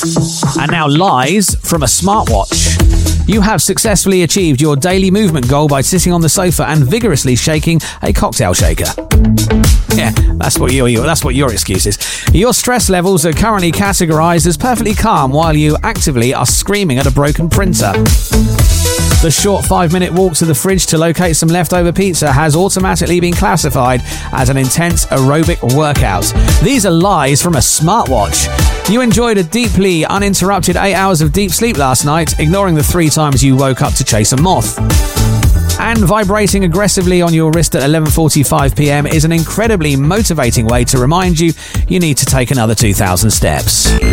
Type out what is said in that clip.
And now lies from a smartwatch. You have successfully achieved your daily movement goal by sitting on the sofa and vigorously shaking a cocktail shaker. Yeah, that's what your excuse is. Your stress levels are currently categorized as perfectly calm while you actively are screaming at a broken printer. The short 5-minute walk to the fridge to locate some leftover pizza has automatically been classified as an intense aerobic workout. These are lies from a smartwatch. You enjoyed a deeply uninterrupted 8 hours of deep sleep last night, ignoring the 3 times you woke up to chase a moth. And vibrating aggressively on your wrist at 11:45 p.m. is an incredibly motivating way to remind you need to take another 2,000 steps.